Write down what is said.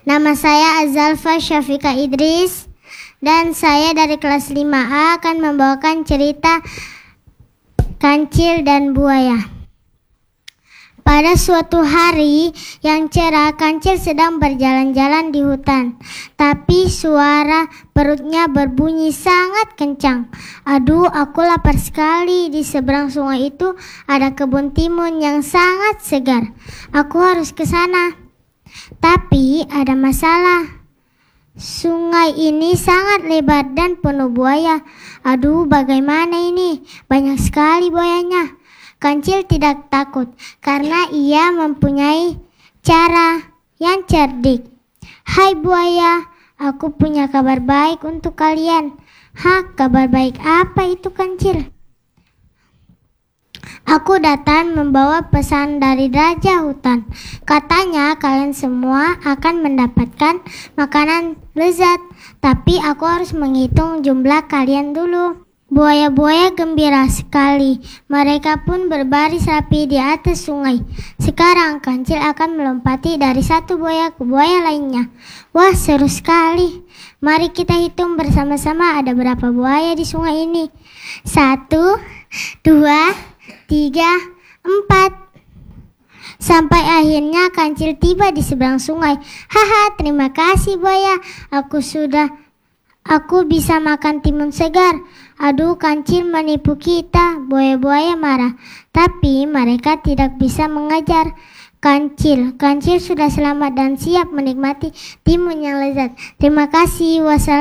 Nama saya Azalfa Syafika Idris dan saya dari kelas 5A akan membawakan cerita Kancil dan Buaya. Pada suatu hari yang cerah, Kancil sedang berjalan-jalan di hutan. Tapi suara perutnya berbunyi sangat kencang. Aduh, aku lapar sekali. Di seberang sungai itu ada kebun timun yang sangat segar. Aku harus ke sana. Tapi ada masalah. Sungai ini sangat lebar dan penuh buaya. Aduh, bagaimana ini? Banyak sekali buayanya. Kancil tidak takut karena ia mempunyai cara yang cerdik. Hai buaya, aku punya kabar baik untuk kalian. Hah, kabar baik apa itu, Kancil? Aku datang membawa pesan dari Raja Hutan. Katanya kalian semua akan mendapatkan makanan lezat. Tapi aku harus menghitung jumlah kalian dulu. Buaya-buaya gembira sekali. Mereka pun berbaris rapi di atas sungai. Sekarang Kancil akan melompati dari satu buaya ke buaya lainnya. Wah, seru sekali. Mari kita hitung bersama-sama ada berapa buaya di sungai ini. 1, 2, 3, 4. Sampai akhirnya Kancil tiba di seberang sungai. Haha, terima kasih buaya. Aku bisa makan timun segar. Aduh, Kancil menipu kita. Buaya-buaya marah. Tapi mereka tidak bisa mengejar Kancil. Kancil sudah selamat dan siap menikmati timun yang lezat. Terima kasih. Wassalam.